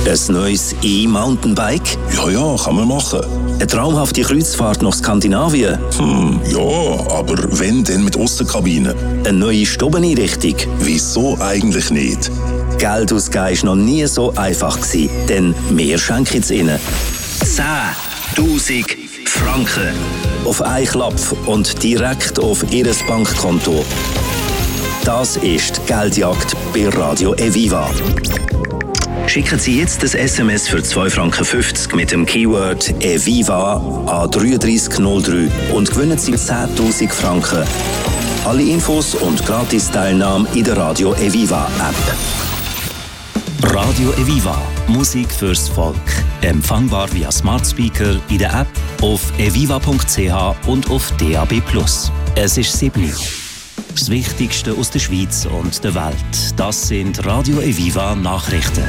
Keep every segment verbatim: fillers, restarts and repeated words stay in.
Ein neues E-Mountainbike? Ja, ja, kann man machen. Eine traumhafte Kreuzfahrt nach Skandinavien? Hm, ja, aber wenn, dann mit Aussenkabine. Eine neue Stubeneinrichtung? Wieso eigentlich nicht? Geld ausgeben war noch nie so einfach gewesen, denn wir schenken es Ihnen. zehntausend Franken. Auf einen Klapp und direkt auf Ihr Bankkonto. Das ist die Geldjagd bei Radio Eviva. Schicken Sie jetzt das S M S für zwei Franken fünfzig mit dem Keyword Eviva an drei drei null drei und gewinnen Sie zehntausend Franken. Alle Infos und Gratis-Teilnahme in der Radio Eviva App. Radio Eviva. Musik fürs Volk. Empfangbar via Smart Speaker in der App, auf eviva punkt c h und auf D A B plus. Es ist sieben Uhr. Das Wichtigste aus der Schweiz und der Welt. Das sind Radio Eviva Nachrichten.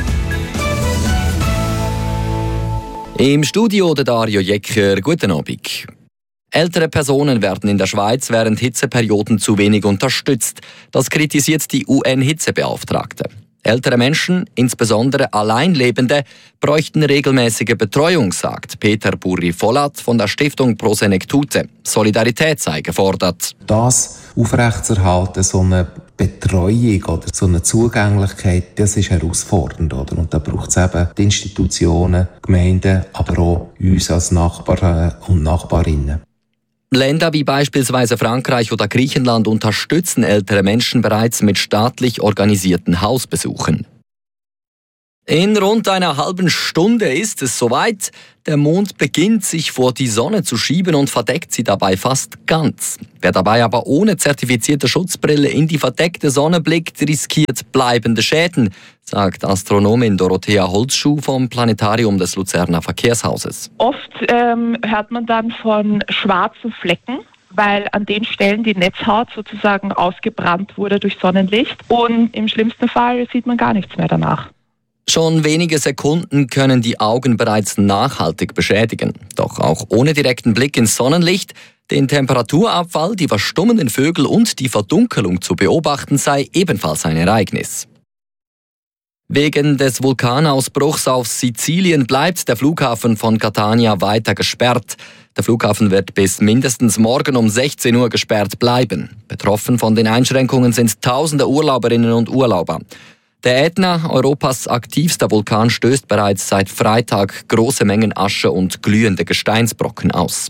Im Studio der Dario Jecker. Guten Abend. Ältere Personen werden in der Schweiz während Hitzeperioden zu wenig unterstützt. Das kritisiert die U N-Hitzebeauftragte. Ältere Menschen, insbesondere Alleinlebende, bräuchten regelmäßige Betreuung, sagt Peter Burri-Vollat von der Stiftung Pro Senectute. Solidarität sei gefordert. Das aufrechtzuerhalten, so eine Betreuung oder so eine Zugänglichkeit, das ist herausfordernd. Oder? Und da braucht es eben die Institutionen, Gemeinden, aber auch uns als Nachbarn und Nachbarinnen. Länder wie beispielsweise Frankreich oder Griechenland unterstützen ältere Menschen bereits mit staatlich organisierten Hausbesuchen. In rund einer halben Stunde ist es soweit. Der Mond beginnt sich vor die Sonne zu schieben und verdeckt sie dabei fast ganz. Wer dabei aber ohne zertifizierte Schutzbrille in die verdeckte Sonne blickt, riskiert bleibende Schäden, sagt Astronomin Dorothea Holzschuh vom Planetarium des Luzerner Verkehrshauses. Oft ähm, hört man dann von schwarzen Flecken, weil an den Stellen die Netzhaut sozusagen ausgebrannt wurde durch Sonnenlicht. Und im schlimmsten Fall sieht man gar nichts mehr danach. Schon wenige Sekunden können die Augen bereits nachhaltig beschädigen. Doch auch ohne direkten Blick ins Sonnenlicht, den Temperaturabfall, die verstummenden Vögel und die Verdunkelung zu beobachten, sei ebenfalls ein Ereignis. Wegen des Vulkanausbruchs auf Sizilien bleibt der Flughafen von Catania weiter gesperrt. Der Flughafen wird bis mindestens morgen um sechzehn Uhr gesperrt bleiben. Betroffen von den Einschränkungen sind tausende Urlauberinnen und Urlauber. Der Ätna, Europas aktivster Vulkan, stößt bereits seit Freitag große Mengen Asche und glühende Gesteinsbrocken aus.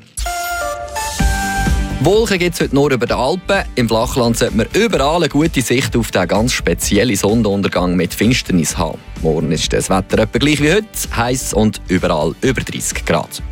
Wolken gibt es heute nur über den Alpen. Im Flachland sollte man überall eine gute Sicht auf den ganz speziellen Sonnenuntergang mit Finsternis haben. Morgen ist das Wetter etwa gleich wie heute, heiß und überall über dreißig Grad.